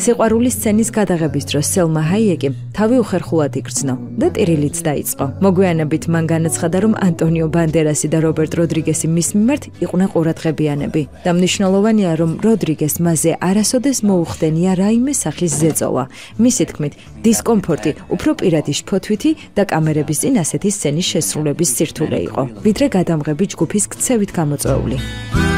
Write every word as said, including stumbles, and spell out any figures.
სიყვარულის სცენის გადაღების დროს სელმა ჰაიეკიმ თავი უხერხულად იგრძნო და ტირილიც დაიწყო. მოგვიანებით მან განაცხადა, რომ ანტონიო ბანდერასი და რობერტ როდრიგესი მის მიმართ იყვნენ ყურადღებიანები და მნიშვნელოვანია, რომ როდრიგეს მასზე არასოდეს მოუხდენია რაიმე სახის ზეწოლა. მისი თქმით, დისკომფორტი უფრო პირადი შფოთვითი და კამერების წინ ასეთი სცენის შესრულების სირთულე იყო, ვიდრე გადამღები ჯგუფის ქცევით გამოწვეული.